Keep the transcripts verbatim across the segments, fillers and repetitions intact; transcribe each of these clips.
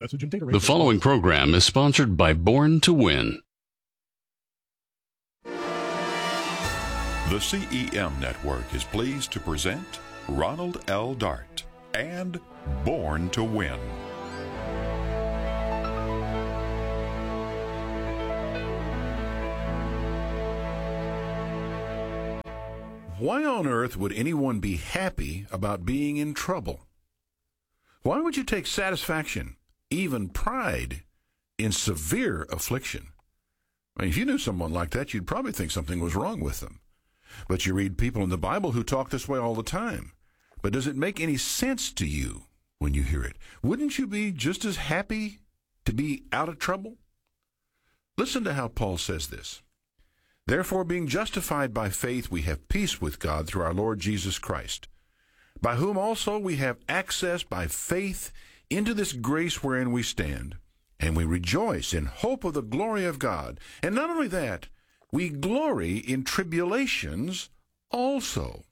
The following program is sponsored by Born to Win. The C E M Network is pleased to present Ronald L. Dart and Born to Win. Why on earth would anyone be happy about being in trouble? Why would you take satisfaction, even pride, in severe affliction? I mean, if you knew someone like that, you'd probably think something was wrong with them. But you read people in the Bible who talk this way all the time. But does it make any sense to you when you hear it? Wouldn't you be just as happy to be out of trouble? Listen to how Paul says this. Therefore, being justified by faith, we have peace with God through our Lord Jesus Christ, by whom also we have access by faith into this grace wherein we stand, and we rejoice in hope of the glory of God. And not only that, we glory in tribulations also.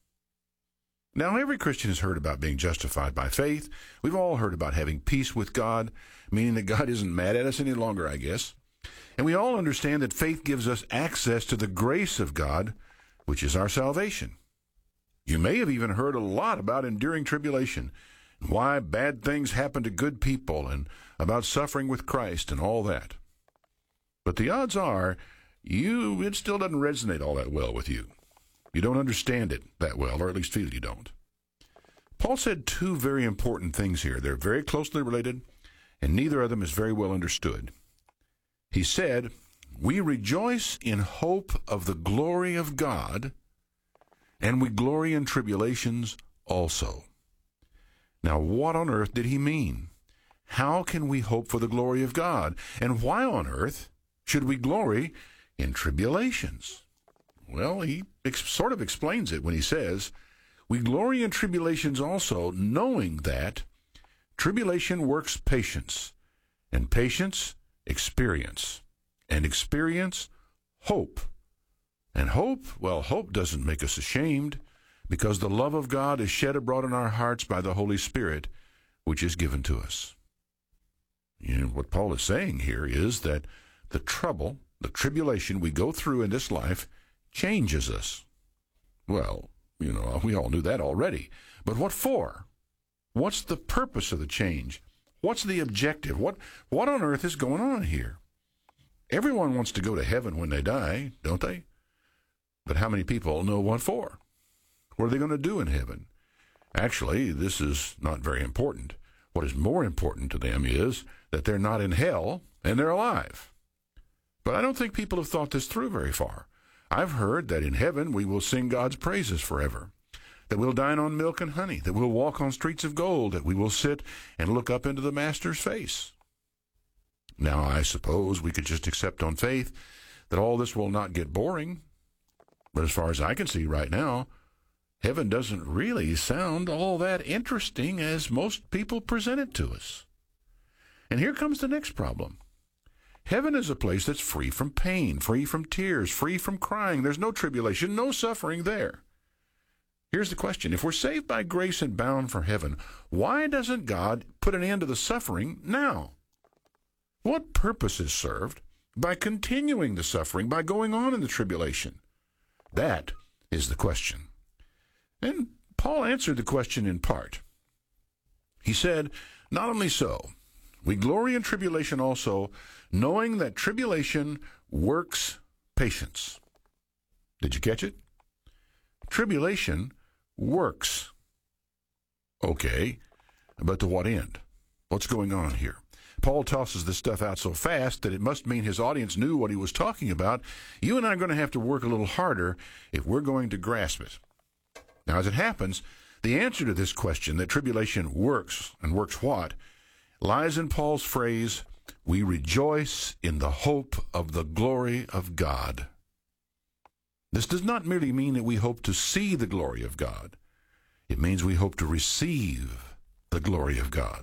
Now, every Christian has heard about being justified by faith. We've all heard about having peace with God, meaning that God isn't mad at us any longer, I guess. And we all understand that faith gives us access to the grace of God, which is our salvation. You may have even heard a lot about enduring tribulation, and why bad things happen to good people, and about suffering with Christ and all that. But the odds are, you it still doesn't resonate all that well with you. You don't understand it that well, or at least feel you don't. Paul said two very important things here. They're very closely related, and neither of them is very well understood. He said, we rejoice in hope of the glory of God, and we glory in tribulations also. Now, what on earth did he mean? How can we hope for the glory of God? And why on earth should we glory in tribulations? Well, he ex- sort of explains it when he says, we glory in tribulations also, knowing that tribulation works patience, and patience experience, and experience hope. And hope, well, hope doesn't make us ashamed, because the love of God is shed abroad in our hearts by the Holy Spirit, which is given to us. You know, what Paul is saying here is that the trouble, the tribulation we go through in this life changes us. Well, you know, we all knew that already. But what for? What's the purpose of the change? What's the objective? What what on earth is going on here? Everyone wants to go to heaven when they die, don't they? But how many people know what for? What are they going to do in heaven? Actually, this is not very important. What is more important to them is that they're not in hell and they're alive. But I don't think people have thought this through very far. I've heard that in heaven we will sing God's praises forever, that we'll dine on milk and honey, that we'll walk on streets of gold, that we will sit and look up into the Master's face. Now, I suppose we could just accept on faith that all this will not get boring. But as far as I can see right now, heaven doesn't really sound all that interesting as most people present it to us. And here comes the next problem. Heaven is a place that's free from pain, free from tears, free from crying. There's no tribulation, no suffering there. Here's the question. If we're saved by grace and bound for heaven, why doesn't God put an end to the suffering now? What purpose is served by continuing the suffering, by going on in the tribulation? That is the question. And Paul answered the question in part. He said, not only so, we glory in tribulation also, knowing that tribulation works patience. Did you catch it? Tribulation works. Okay, but to what end? What's going on here? Paul tosses this stuff out so fast that it must mean his audience knew what he was talking about. You and I are going to have to work a little harder if we're going to grasp it. Now, as it happens, the answer to this question, that tribulation works, and works what, lies in Paul's phrase, we rejoice in the hope of the glory of God. This does not merely mean that we hope to see the glory of God. It means we hope to receive the glory of God.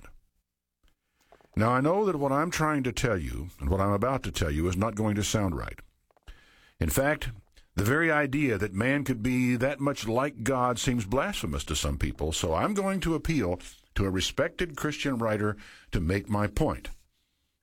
Now, I know that what I'm trying to tell you and what I'm about to tell you is not going to sound right. In fact, the very idea that man could be that much like God seems blasphemous to some people, so I'm going to appeal to a respected Christian writer to make my point.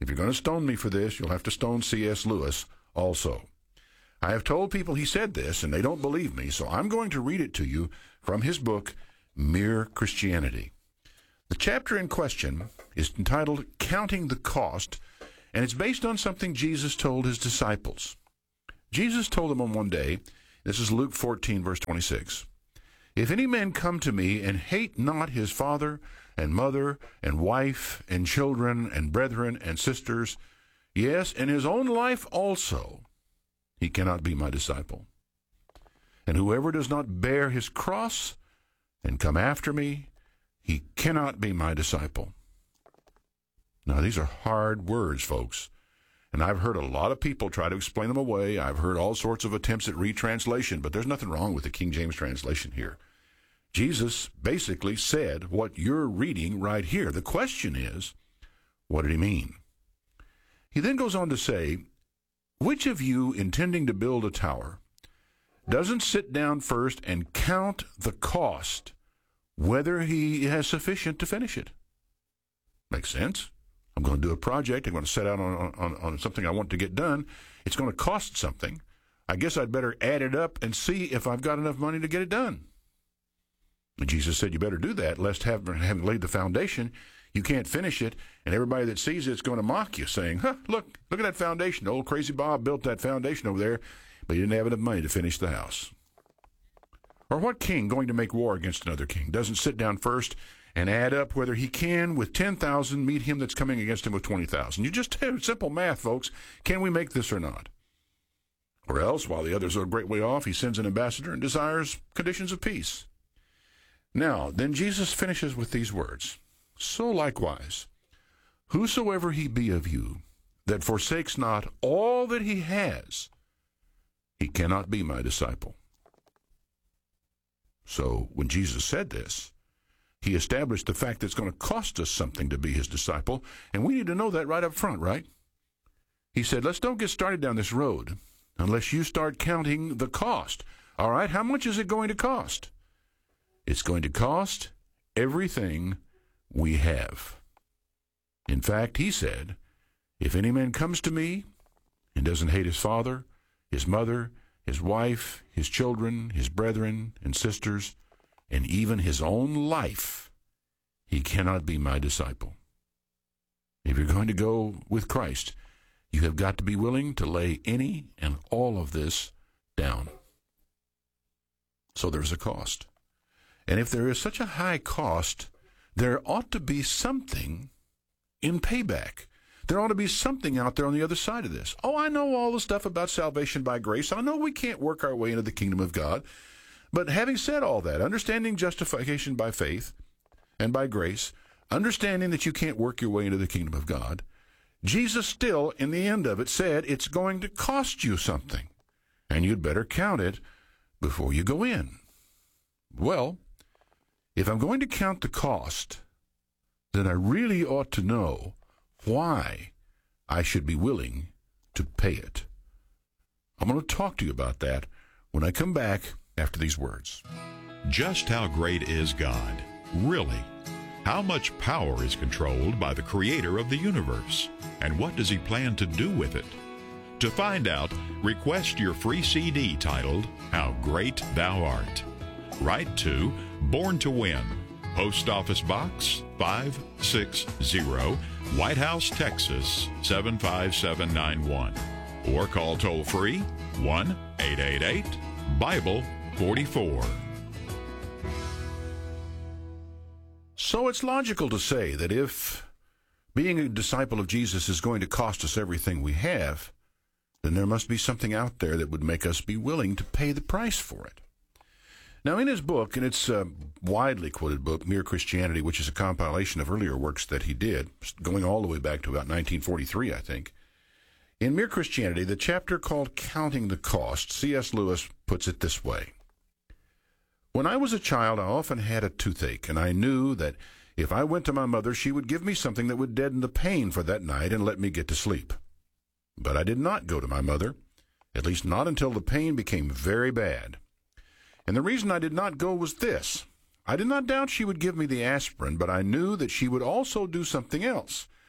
If you're going to stone me for this, you'll have to stone C S Lewis also. I have told people he said this, and they don't believe me, so I'm going to read it to you from his book, Mere Christianity. The chapter in question is entitled Counting the Cost, and it's based on something Jesus told his disciples. Jesus told them on one day, this is Luke fourteen, verse twenty-six, "If any man come to me and hate not his father and mother and wife and children and brethren and sisters, yes, and his own life also, he cannot be my disciple. And whoever does not bear his cross and come after me, he cannot be my disciple." Now, these are hard words, folks, and I've heard a lot of people try to explain them away. I've heard all sorts of attempts at retranslation, but there's nothing wrong with the King James translation here. Jesus basically said what you're reading right here. The question is, what did he mean? He then goes on to say, "Which of you, intending to build a tower, doesn't sit down first and count the cost, whether he has sufficient to finish it?" Makes sense. I'm going to do a project. I'm going to set out on, on, on something I want to get done. It's going to cost something. I guess I'd better add it up and see if I've got enough money to get it done. And Jesus said, you better do that, lest having, having laid the foundation, you can't finish it, and everybody that sees it's going to mock you, saying, huh, look, look at that foundation. Old crazy Bob built that foundation over there, but he didn't have enough money to finish the house. Or what king going to make war against another king doesn't sit down first and add up whether he can, with ten thousand, meet him that's coming against him with twenty thousand? You just have simple math, folks. Can we make this or not? Or else, while the others are a great way off, he sends an ambassador and desires conditions of peace. Now, then Jesus finishes with these words, "So likewise, whosoever he be of you, that forsakes not all that he has, he cannot be my disciple." So, when Jesus said this, he established the fact that it's going to cost us something to be his disciple, and we need to know that right up front, right? He said, let's don't get started down this road unless you start counting the cost. All right, how much is it going to cost? It's going to cost everything we have. In fact, he said, if any man comes to me and doesn't hate his father, his mother, his wife, his children, his brethren and sisters, and even his own life, he cannot be my disciple. If you're going to go with Christ, you have got to be willing to lay any and all of this down. So there's a cost. And if there is such a high cost, there ought to be something in payback. There ought to be something out there on the other side of this. Oh, I know all the stuff about salvation by grace. I know we can't work our way into the kingdom of God. But having said all that, understanding justification by faith and by grace, understanding that you can't work your way into the kingdom of God, Jesus still, in the end of it, said it's going to cost you something, and you'd better count it before you go in. Well, if I'm going to count the cost, then I really ought to know why I should be willing to pay it. I'm going to talk to you about that when I come back after these words. Just how great is God? Really? How much power is controlled by the Creator of the universe? And what does He plan to do with it? To find out, request your free C D titled, How Great Thou Art. Write to Born to Win, Post Office Box five six zero, White House, Texas seven five seven nine one. Or call toll-free one eight eight eight, Bible forty-four. So it's logical to say that if being a disciple of Jesus is going to cost us everything we have, then there must be something out there that would make us be willing to pay the price for it. Now, in his book, and it's a widely quoted book, Mere Christianity, which is a compilation of earlier works that he did, going all the way back to about nineteen forty-three, I think. In Mere Christianity, the chapter called Counting the Cost, C S Lewis puts it this way. When I was a child, I often had a toothache, and I knew that if I went to my mother, she would give me something that would deaden the pain for that night and let me get to sleep. But I did not go to my mother, at least not until the pain became very bad. And the reason I did not go was this. I did not doubt she would give me the aspirin, but I knew that she would also do something else.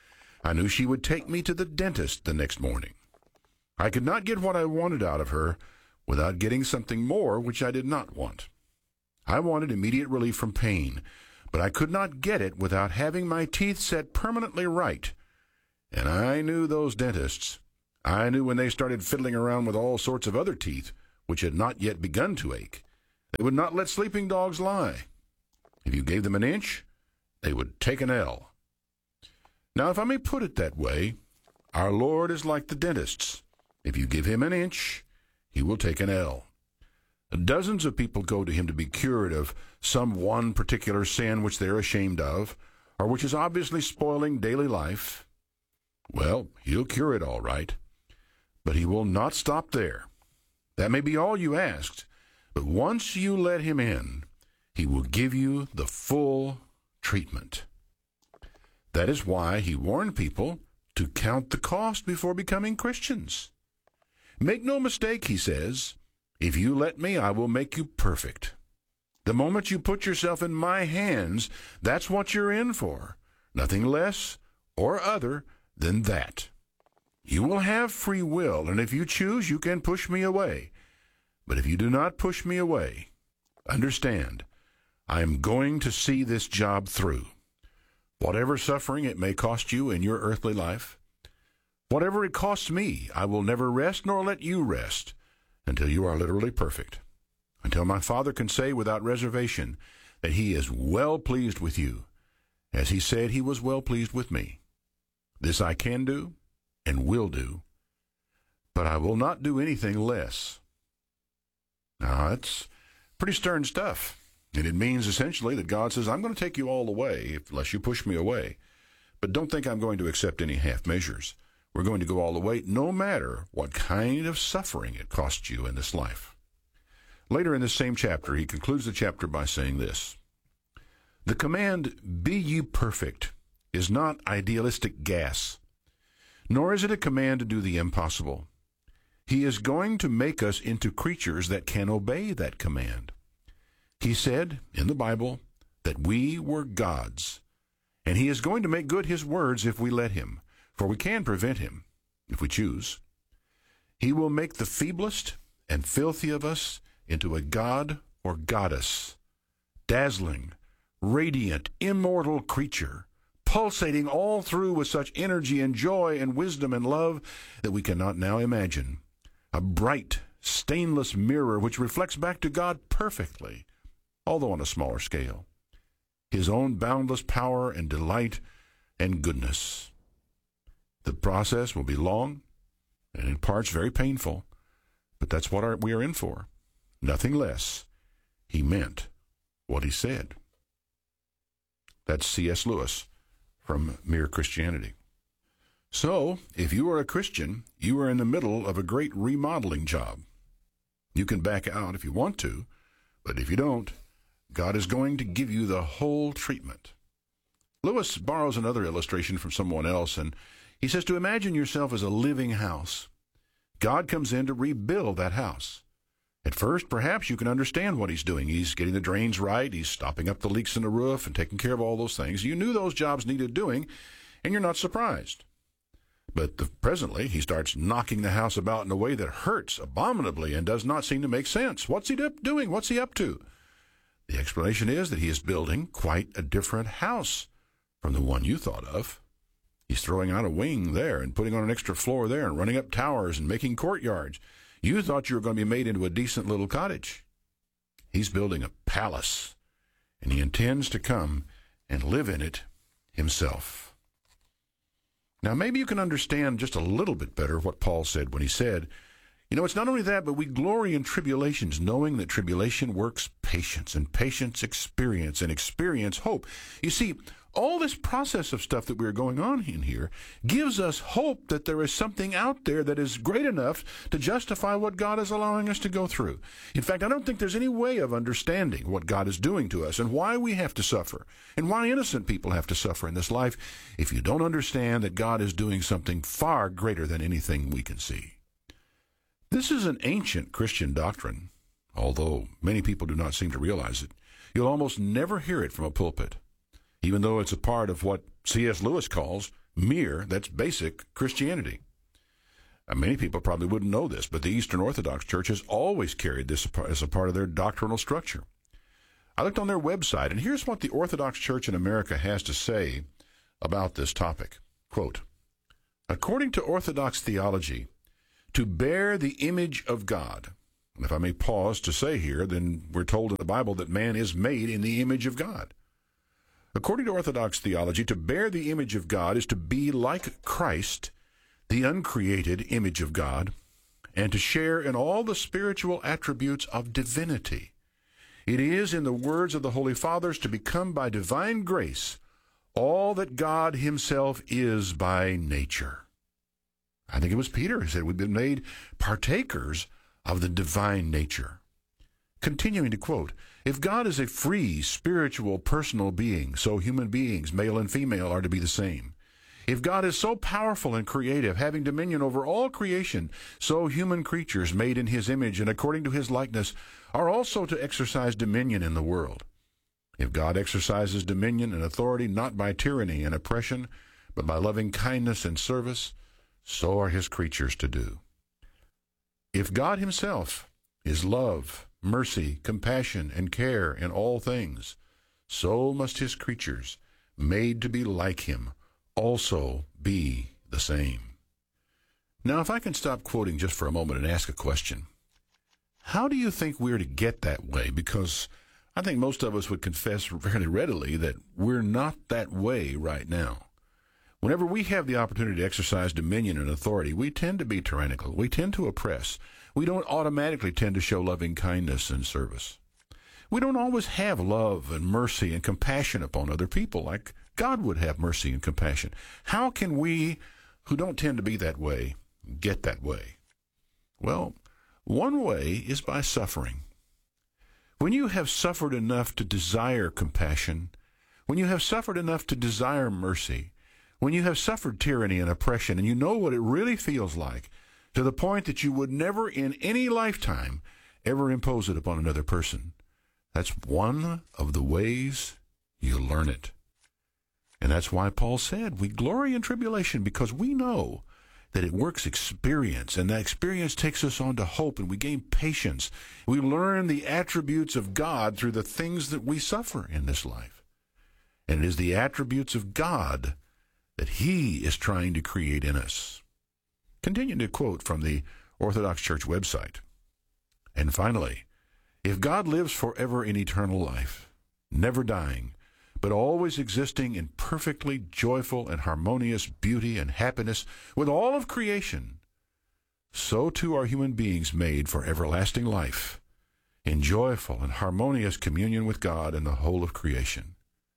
I knew she would take me to the dentist the next morning. I could not get what I wanted out of her without getting something more which I did not want. I wanted immediate relief from pain, but I could not get it without having my teeth set permanently right. And I knew those dentists. I knew when they started fiddling around with all sorts of other teeth, which had not yet begun to ache. They would not let sleeping dogs lie. If you gave them an inch, they would take an ell. Now, if I may put it that way, our Lord is like the dentists. If you give him an inch, he will take an ell. Dozens of people go to him to be cured of some one particular sin which they're ashamed of, or which is obviously spoiling daily life. Well, he'll cure it all right, but he will not stop there. That may be all you asked, but once you let him in, he will give you the full treatment. That is why he warned people to count the cost before becoming Christians. Make no mistake, he says, if you let me, I will make you perfect. The moment you put yourself in my hands, that's what you're in for. Nothing less or other than that. You will have free will, and if you choose, you can push me away. But if you do not push me away, understand, I am going to see this job through. Whatever suffering it may cost you in your earthly life, whatever it costs me, I will never rest nor let you rest until you are literally perfect, until my Father can say without reservation that he is well pleased with you, as he said he was well pleased with me. This I can do and will do, but I will not do anything less. Now, that's pretty stern stuff, and it means essentially that God says, I'm going to take you all the way unless you push me away, but don't think I'm going to accept any half measures. We're going to go all the way, no matter what kind of suffering it costs you in this life. Later in this same chapter, he concludes the chapter by saying this: the command, be ye perfect, is not idealistic gas, nor is it a command to do the impossible. He is going to make us into creatures that can obey that command. He said in the Bible that we were God's, and he is going to make good his words if we let him. For we can prevent him, if we choose. He will make the feeblest and filthy of us into a god or goddess, dazzling, radiant, immortal creature, pulsating all through with such energy and joy and wisdom and love that we cannot now imagine. A bright, stainless mirror which reflects back to God perfectly, although on a smaller scale, his own boundless power and delight and goodness. The process will be long and in parts very painful, but that's what our, we are in for. Nothing less. He meant what he said. That's C S Lewis from Mere Christianity. So, if you are a Christian, you are in the middle of a great remodeling job. You can back out if you want to, but if you don't, God is going to give you the whole treatment. Lewis borrows another illustration from someone else, and he says to imagine yourself as a living house. God comes in to rebuild that house. At first, perhaps you can understand what he's doing. He's getting the drains right. He's stopping up the leaks in the roof and taking care of all those things. You knew those jobs needed doing, and you're not surprised. But the, presently, he starts knocking the house about in a way that hurts abominably and does not seem to make sense. What's he doing? What's he up to? The explanation is that he is building quite a different house from the one you thought of. He's throwing out a wing there and putting on an extra floor there and running up towers and making courtyards. You thought you were going to be made into a decent little cottage. He's building a palace, and he intends to come and live in it himself. Now, maybe you can understand just a little bit better what Paul said when he said, you know, it's not only that, but we glory in tribulations, knowing that tribulation works patience, and patience experience, and experience hope. You see, all this process of stuff that we're going on in here gives us hope that there is something out there that is great enough to justify what God is allowing us to go through. In fact, I don't think there's any way of understanding what God is doing to us and why we have to suffer and why innocent people have to suffer in this life if you don't understand that God is doing something far greater than anything we can see. This is an ancient Christian doctrine, although many people do not seem to realize it. You'll almost never hear it from a pulpit, even though it's a part of what C S Lewis calls mere, that's basic, Christianity. Uh, many people probably wouldn't know this, but the Eastern Orthodox Church has always carried this as a part of their doctrinal structure. I looked on their website, and here's what the Orthodox Church in America has to say about this topic. Quote, according to Orthodox theology, to bear the image of God. And if I may pause to say here, then we're told in the Bible that man is made in the image of God. According to Orthodox theology, to bear the image of God is to be like Christ, the uncreated image of God, and to share in all the spiritual attributes of divinity. It is, in the words of the Holy Fathers, to become by divine grace all that God himself is by nature. I think it was Peter who said we've been made partakers of the divine nature. Continuing to quote, if God is a free, spiritual, personal being, so human beings, male and female, are to be the same. If God is so powerful and creative, having dominion over all creation, so human creatures made in his image and according to his likeness are also to exercise dominion in the world. If God exercises dominion and authority not by tyranny and oppression, but by loving kindness and service, so are his creatures to do. If God himself is love, mercy, compassion, and care in all things, so must his creatures, made to be like him, also be the same. Now, if I can stop quoting just for a moment and ask a question, how do you think we're to get that way? Because I think most of us would confess fairly readily that we're not that way right now. Whenever we have the opportunity to exercise dominion and authority, we tend to be tyrannical. We tend to oppress. We don't automatically tend to show loving kindness and service. We don't always have love and mercy and compassion upon other people like God would have mercy and compassion. How can we, who don't tend to be that way, get that way? Well, one way is by suffering. When you have suffered enough to desire compassion, when you have suffered enough to desire mercy, when you have suffered tyranny and oppression, and you know what it really feels like, to the point that you would never in any lifetime ever impose it upon another person, that's one of the ways you learn it. And that's why Paul said, we glory in tribulation, because we know that it works experience, and that experience takes us on to hope, and we gain patience. We learn the attributes of God through the things that we suffer in this life. And it is the attributes of God that he is trying to create in us. Continuing to quote from the Orthodox Church website. And finally, if God lives forever in eternal life, never dying, but always existing in perfectly joyful and harmonious beauty and happiness with all of creation, so too are human beings made for everlasting life, in joyful and harmonious communion with God and the whole of creation.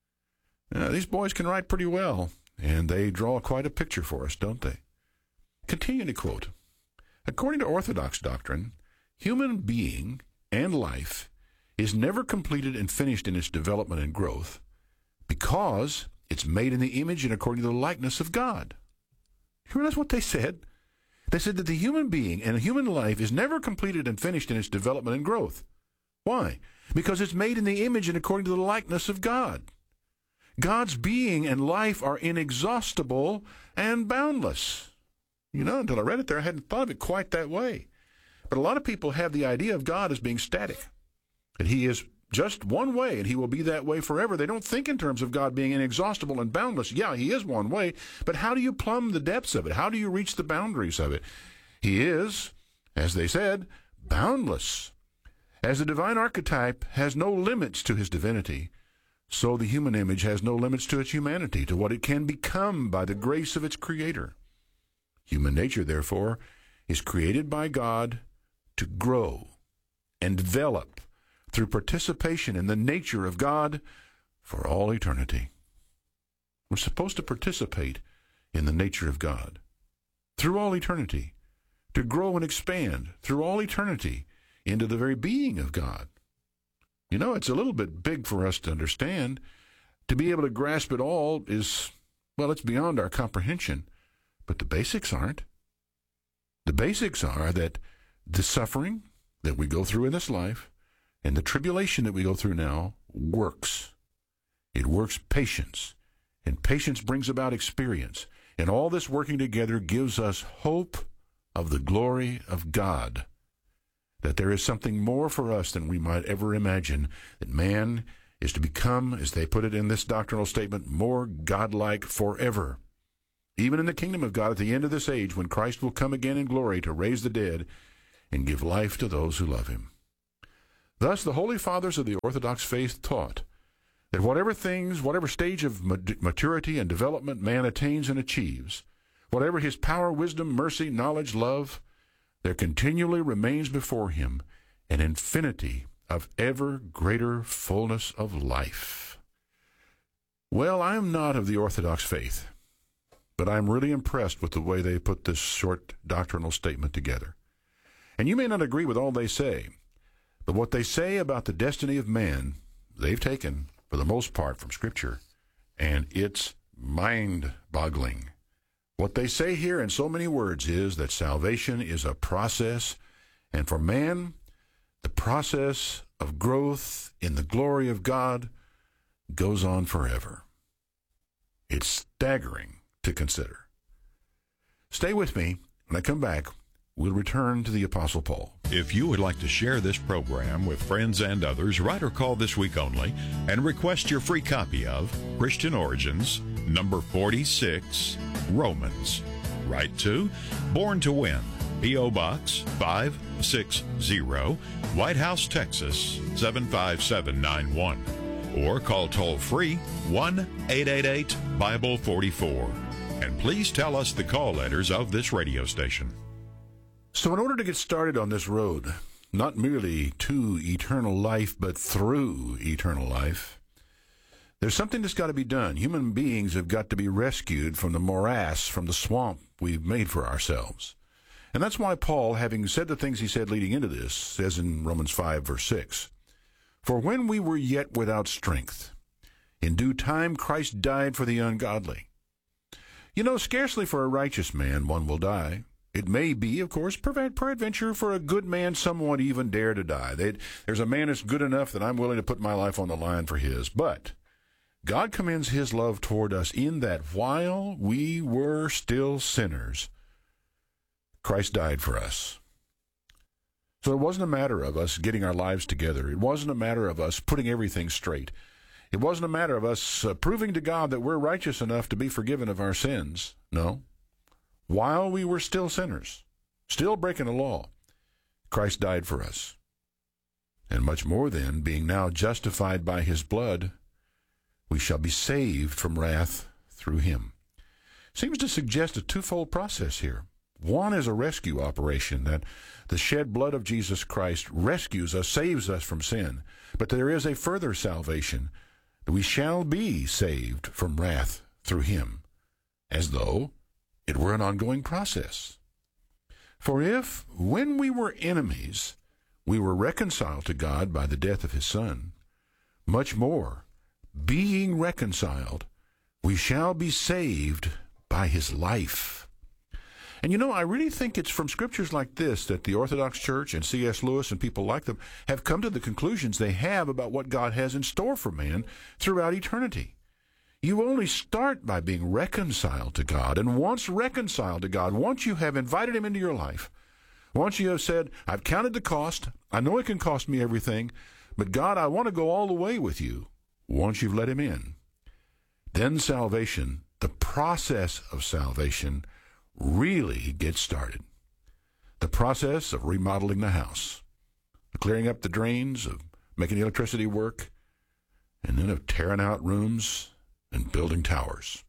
Now, these boys can write pretty well, and they draw quite a picture for us, don't they? Continue to quote, according to Orthodox doctrine, human being and life is never completed and finished in its development and growth because it's made in the image and according to the likeness of God. You realize what they said? They said that the human being and human life is never completed and finished in its development and growth. Why? Because it's made in the image and according to the likeness of God. God's being and life are inexhaustible and boundless. You know, until I read it there, I hadn't thought of it quite that way. But a lot of people have the idea of God as being static, that he is just one way and he will be that way forever. They don't think in terms of God being inexhaustible and boundless. Yeah, he is one way, but how do you plumb the depths of it? How do you reach the boundaries of it? He is, as they said, boundless. As the divine archetype has no limits to his divinity, so the human image has no limits to its humanity, to what it can become by the grace of its creator. Human nature, therefore, is created by God to grow and develop through participation in the nature of God for all eternity. We're supposed to participate in the nature of God through all eternity, to grow and expand through all eternity into the very being of God. You know, it's a little bit big for us to understand. To be able to grasp it all is, well, it's beyond our comprehension. But the basics aren't. The basics are that the suffering that we go through in this life and the tribulation that we go through now works. It works patience, and patience brings about experience. And all this working together gives us hope of the glory of God, that there is something more for us than we might ever imagine, that man is to become, as they put it in this doctrinal statement, more godlike forever. Even in the kingdom of God at the end of this age, when Christ will come again in glory to raise the dead and give life to those who love him. Thus, the Holy Fathers of the Orthodox faith taught that whatever things, whatever stage of maturity and development man attains and achieves, whatever his power, wisdom, mercy, knowledge, love, there continually remains before him an infinity of ever greater fullness of life. Well, I am not of the Orthodox faith, but I'm really impressed with the way they put this short doctrinal statement together. And you may not agree with all they say, but what they say about the destiny of man, they've taken, for the most part, from Scripture, and it's mind-boggling. What they say here in so many words is that salvation is a process, and for man, the process of growth in the glory of God goes on forever. It's staggering to consider. Stay with me. When I come back, we'll return to the Apostle Paul. If you would like to share this program with friends and others, write or call this week only and request your free copy of Christian Origins, number forty-six, Romans. Write to Born to Win, P O. Box five sixty, White House, Texas seven five seven nine one. Or call toll-free one eight eight eight Bible forty-four. And please tell us the call letters of this radio station. So in order to get started on this road, not merely to eternal life, but through eternal life, there's something that's got to be done. Human beings have got to be rescued from the morass, from the swamp we've made for ourselves. And that's why Paul, having said the things he said leading into this, says in Romans five, verse six, "For when we were yet without strength, in due time Christ died for the ungodly." You know, scarcely for a righteous man one will die. It may be, of course, peradventure for a good man someone even dare to die. They'd, there's a man that's good enough that I'm willing to put my life on the line for his. But God commends his love toward us in that while we were still sinners, Christ died for us. So it wasn't a matter of us getting our lives together. It wasn't a matter of us putting everything straight. It wasn't a matter of us uh, proving to God that we're righteous enough to be forgiven of our sins. No. While we were still sinners, still breaking the law, Christ died for us. And much more then, being now justified by his blood, we shall be saved from wrath through him. Seems to suggest a twofold process here. One is a rescue operation, that the shed blood of Jesus Christ rescues us, saves us from sin. But there is a further salvation. We shall be saved from wrath through him, as though it were an ongoing process. For if, when we were enemies, we were reconciled to God by the death of his Son, much more, being reconciled, we shall be saved by his life. And you know, I really think it's from scriptures like this that the Orthodox Church and C S Lewis and people like them have come to the conclusions they have about what God has in store for man throughout eternity. You only start by being reconciled to God. And once reconciled to God, once you have invited him into your life, once you have said, I've counted the cost, I know it can cost me everything, but God, I want to go all the way with you, once you've let him in, then salvation, the process of salvation, really gets started. The process of remodeling the house, clearing up the drains, of making the electricity work, and then of tearing out rooms and building towers.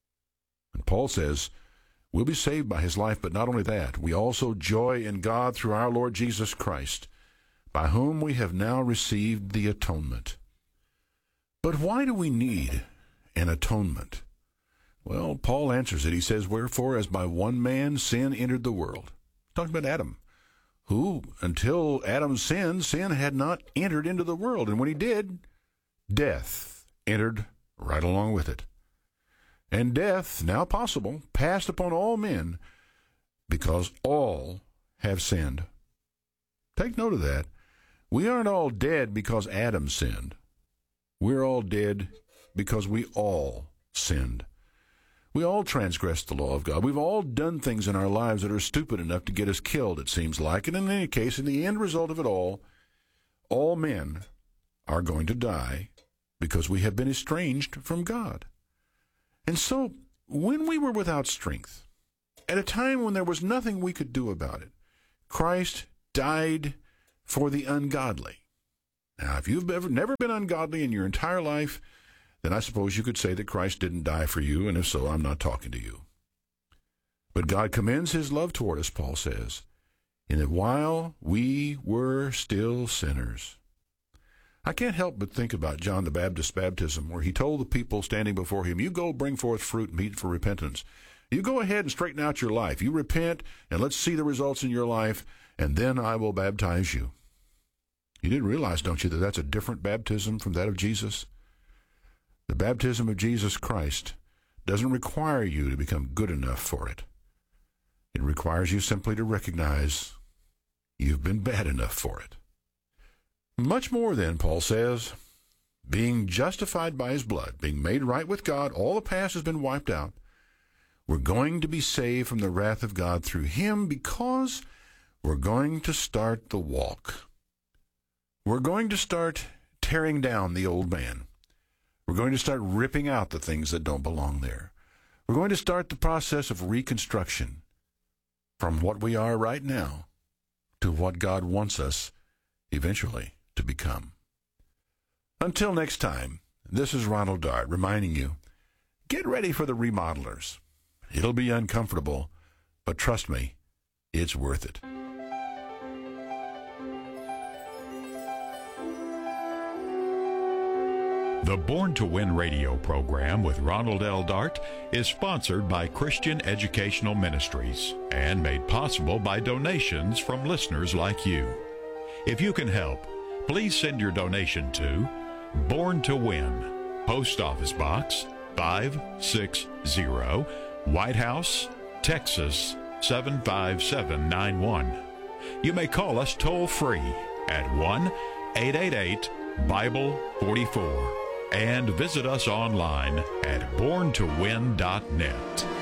And Paul says, we'll be saved by his life, but not only that, we also joy in God through our Lord Jesus Christ, by whom we have now received the atonement. But why do we need an atonement? Well, Paul answers it. He says, wherefore, as by one man sin entered the world. Talking about Adam, who, until Adam's sin, sin had not entered into the world. And when he did, death entered right along with it. And death, now possible, passed upon all men because all have sinned. Take note of that. We aren't all dead because Adam sinned. We're all dead because we all sinned. We all transgressed the law of God. We've all done things in our lives that are stupid enough to get us killed, it seems like. And in any case, in the end result of it all, all men are going to die because we have been estranged from God. And so, when we were without strength, at a time when there was nothing we could do about it, Christ died for the ungodly. Now, if you've ever, never been ungodly in your entire life, then I suppose you could say that Christ didn't die for you, and if so, I'm not talking to you. But God commends his love toward us, Paul says, in that while we were still sinners. I can't help but think about John the Baptist's baptism, where he told the people standing before him, you go bring forth fruit meet for repentance. You go ahead and straighten out your life. You repent, and let's see the results in your life, and then I will baptize you. You did realize, don't you, that that's a different baptism from that of Jesus? The baptism of Jesus Christ doesn't require you to become good enough for it. It requires you simply to recognize you've been bad enough for it. Much more then, Paul says, being justified by his blood, being made right with God, all the past has been wiped out. We're going to be saved from the wrath of God through him because we're going to start the walk. We're going to start tearing down the old man. We're going to start ripping out the things that don't belong there. We're going to start the process of reconstruction from what we are right now to what God wants us eventually to become. Until next time, this is Ronald Dart reminding you, get ready for the remodelers. It'll be uncomfortable, but trust me, it's worth it. The Born to Win radio program with Ronald L. Dart is sponsored by Christian Educational Ministries and made possible by donations from listeners like you. If you can help, please send your donation to Born to Win, Post Office Box five six zero, White House, Texas seven five seven nine one. You may call us toll-free at one eight eight eight Bible forty-four and visit us online at born to win dot net.